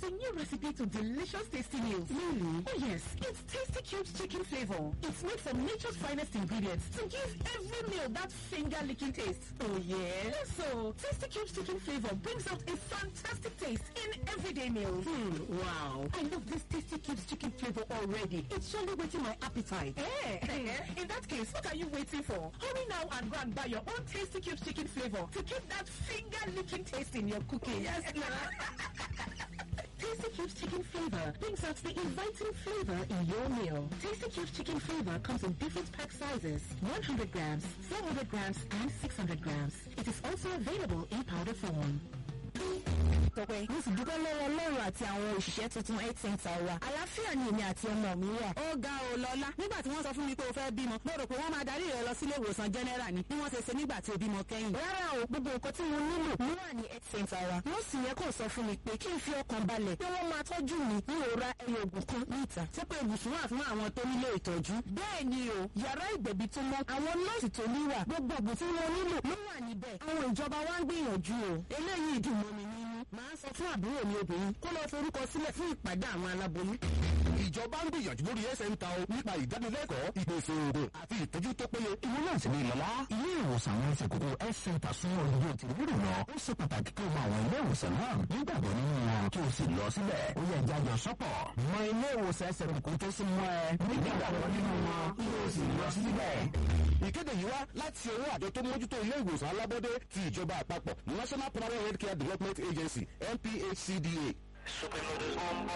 It's a new recipe to delicious tasty meals. Really? Oh yes, it's Tasty Cubes chicken flavor. It's made from nature's finest ingredients to give every meal that finger-licking taste. Oh yeah? So, Tasty Cubes chicken flavor brings out a fantastic taste in everyday meals. Wow. I love this Tasty Cubes chicken flavor already. It's surely whetting my appetite. In that case, what are you waiting for? Hurry now and go and buy your own Tasty Cubes chicken flavor to keep that finger-licking taste in your cooking. Yes, Tasty Cubes chicken flavor brings out the inviting flavor in your meal. Tasty Cubes chicken flavor comes in different pack sizes: 100 grams, 400 grams, and 600 grams. It is also available in powder form. Tọ́pẹ́ mo sì dúpẹ́ lọ́wọ́ Ọlọ́run àti àwọn òṣìṣẹ́ tuntun health center wa. Àlàáfíà ni èmi àti ọmọ mi wà. Ó ga ò lọ́lá. Nígbà tí wọ́n sọ fún mi pé o fẹ́ bímọ, mo rò pé wọ́n máa darí rẹ lọ sílé ìwòsàn general ni bí wọ́n ṣe ṣe nígbà tí o bímọ kẹ́yìn. Rárá o, gbogbo nǹkan tí mo nílò ló wà ní health center wa. Wọ́n sì yẹ kó sọ fún mi pé kí n fi ọkàn balẹ̀ pé wọ́n máa tọ́jú mi ní òra ẹyọ ògùn kan ní ìta. Ṣé pé ibùsùn wà fún àwọn tó nílò ìtọ́jú? Bẹ́ẹ̀ ni o, yàrá ìgbẹ̀bí tó mọ́, àwọn nọ́ọ̀sì tó níwà, gbogbo ògùn tí wọ́n nílò ló wà níbẹ̀. Àwọn ìjọba wa ń gbìyànjú o. Eléyìí dùn mọ́ mi nínú. Màá sọ fún àbúrò mi obìnrin kó lọ forúkọ sílẹ̀ fún ìpàdé àwọn aláboyún. Ìjọba ń gbìyànjú lórí ẹsẹ̀ǹta o nípa ìdánilẹ́kọ̀ọ́ ìpèsè oògùn àti ìtọ́jú tó péye. Ìwọ náà sì ní ìlọ́lá. Ilé ìwòsàn àwọn ẹsẹ̀ kókó health center sún olùdó ti rúrù lọ. Ó ṣe pàtàkì kí o mọ àwọn ilé ìwòsàn náà nígbàgbọ́ nínú wọn kí o sì lọ síbẹ̀. Ó yẹ jájọ sọ́pọ̀. Mọ ilé ìwòsàn ẹsẹ̀ kókó tó sún mọ́ ẹ nígbàgbọ́ nínú wọn kí o sì lọ síbẹ̀. Ìkéde yìí wá láti ọwọ́ àjọ tó mójútó ilé ìwòsàn alábọ́dé ti ìjọba àpapọ̀ National Primary Healthcare Development Agency NPHCDA.